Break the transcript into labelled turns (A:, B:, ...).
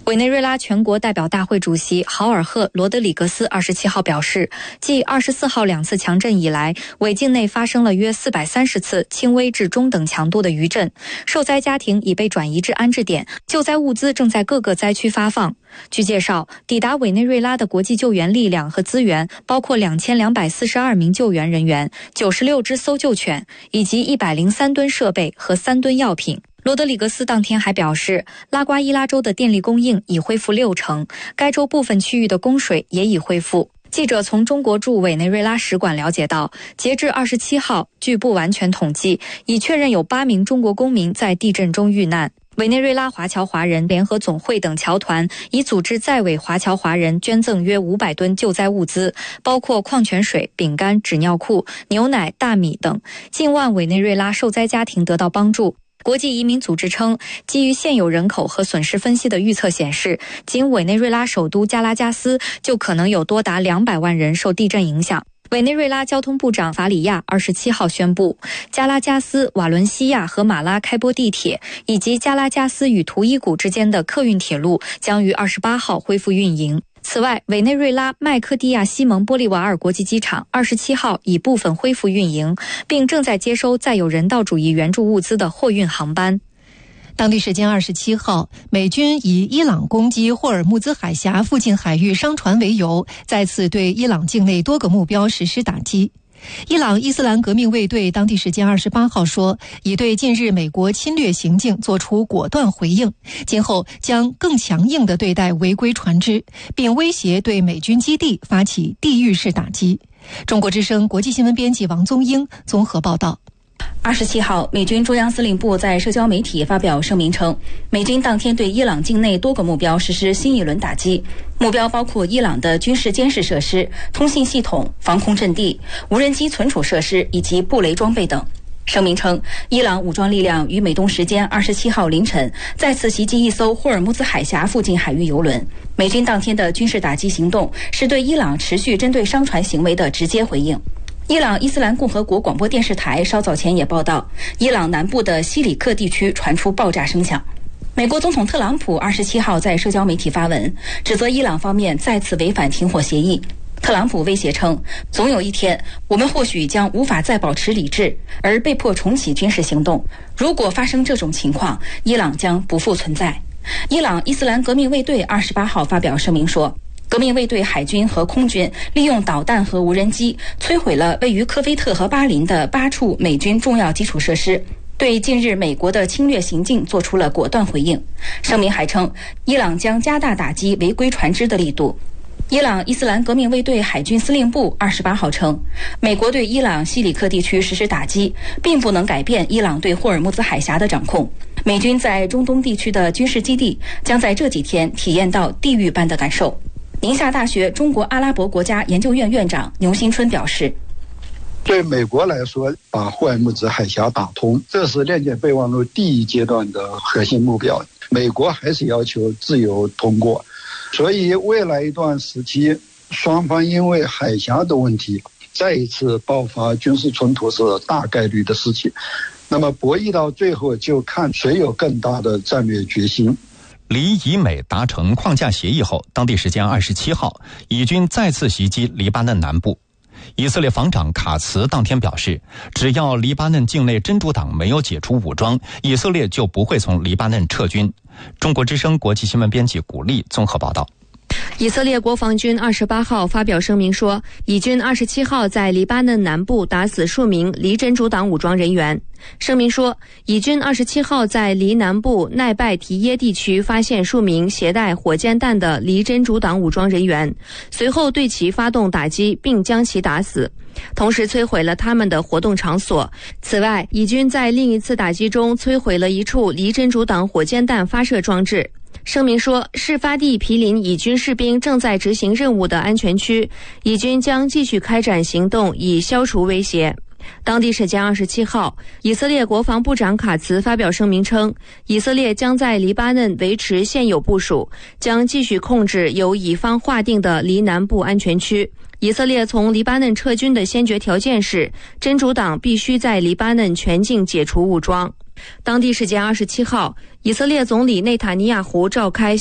A: 委内瑞拉全国代表大会主席豪尔赫·罗德里格斯27号表示，继24号2次强震以来，委境内发生了约430次轻微至中等强度的余震，受灾家庭已被转移至安置点，救灾物资正在各个灾区发放。据介绍，抵达委内瑞拉的国际救援力量和资源包括2242名救援人员、96只搜救犬以及103吨设备和3吨药品。罗德里格斯当天还表示，拉瓜伊拉州的电力供应已恢复60%，该州部分区域的供水也已恢复。记者从中国驻委内瑞拉使馆了解到，截至27号，据不完全统计，已确认有8名中国公民在地震中遇难。委内瑞拉华侨华人联合总会等侨团已组织在委华侨华人捐赠约500吨救灾物资，包括矿泉水、饼干、纸尿裤、牛奶、大米等，近万委内瑞拉受灾家庭得到帮助。国际移民组织称，基于现有人口和损失分析的预测显示，仅委内瑞拉首都加拉加斯就可能有多达200万人受地震影响。委内瑞拉交通部长法里亚27号宣布，加拉加斯、瓦伦西亚和马拉开波地铁以及加拉加斯与图伊古之间的客运铁路将于28号恢复运营。此外，委内瑞拉麦克蒂亚西蒙波利瓦尔国际机场27号已部分恢复运营，并正在接收载有人道主义援助物资的货运航班。
B: 当地时间27号，美军以伊朗攻击霍尔木兹海峡附近海域商船为由，再次对伊朗境内多个目标实施打击。伊朗伊斯兰革命卫队当地时间28号说，已对近日美国侵略行径作出果断回应，今后将更强硬地对待违规船只，并威胁对美军基地发起地域式打击。中国之声国际新闻编辑王宗英综合报道。
C: 27号，美军中央司令部在社交媒体发表声明称，美军当天对伊朗境内多个目标实施新一轮打击，目标包括伊朗的军事监视设施、通信系统、防空阵地、无人机存储设施以及布雷装备等。声明称，伊朗武装力量于美东时间27号凌晨再次袭击一艘霍尔木兹海峡附近海域油轮。美军当天的军事打击行动是对伊朗持续针对商船行为的直接回应。伊朗伊斯兰共和国广播电视台稍早前也报道，伊朗南部的西里克地区传出爆炸声响。美国总统特朗普27号在社交媒体发文，指责伊朗方面再次违反停火协议。特朗普威胁称，总有一天我们或许将无法再保持理智，而被迫重启军事行动。如果发生这种情况，伊朗将不复存在。伊朗伊斯兰革命卫队28号发表声明说，革命卫队海军和空军利用导弹和无人机摧毁了位于科威特和巴林的8处美军重要基础设施，对近日美国的侵略行径做出了果断回应。声明还称，伊朗将加大打击违规船只的力度。伊朗伊斯兰革命卫队海军司令部28号称，美国对伊朗西里克地区实施打击，并不能改变伊朗对霍尔木兹海峡的掌控。美军在中东地区的军事基地将在这几天体验到地狱般的感受。宁夏大学中国阿拉伯国家研究院院长牛新春表示，
D: 对美国来说，把霍尔木兹海峡打通，这是链接备忘录第一阶段的核心目标。美国还是要求自由通过，所以未来一段时期，双方因为海峡的问题再一次爆发军事冲突是大概率的事情。那么博弈到最后，就看谁有更大的战略决心。
E: 离以美达成框架协议后，当地时间27号，以军再次袭击黎巴嫩南部。以色列防长卡茨当天表示，只要黎巴嫩境内真主党没有解除武装，以色列就不会从黎巴嫩撤军。中国之声国际新闻编辑古丽综合报道。
F: 以色列国防军28号发表声明说，以军27号在黎巴嫩南部打死数名黎真主党武装人员。声明说，以军27号在黎南部奈拜提耶地区发现数名携带火箭弹的黎真主党武装人员，随后对其发动打击，并将其打死，同时摧毁了他们的活动场所。此外，以军在另一次打击中摧毁了一处黎真主党火箭弹发射装置。声明说，事发地毗邻以军士兵正在执行任务的安全区，以军将继续开展行动以消除威胁。当地时间27号，以色列国防部长卡茨发表声明称，以色列将在黎巴嫩维持现有部署，将继续控制由以方划定的黎南部安全区。以色列从黎巴嫩撤军的先决条件是，真主党必须在黎巴嫩全境解除武装。当地时间27号，以色列总理内塔尼亚胡召开